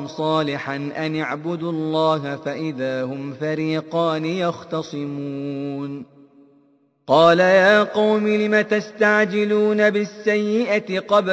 أخاهم صالحا أن اعبدوا الله فإذا هم فريقان يختصمون قال يا قوم لم تستعجلون بالسيئة قبل